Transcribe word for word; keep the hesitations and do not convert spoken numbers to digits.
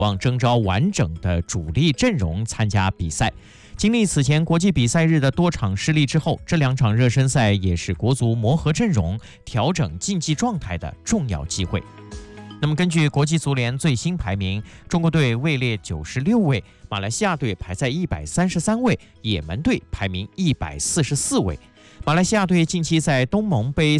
望征召完整的主力阵容参加比赛。经历此前国际比赛日的多场失利之后，这两场热身赛也是国足磨合阵容、调整竞技状态的重要机会。那么根据国际足联最新排名，中国队位列九十六位，马来西亚队排在一百三十三位，也门队排名一百四十四位。马来西亚队近期在东盟杯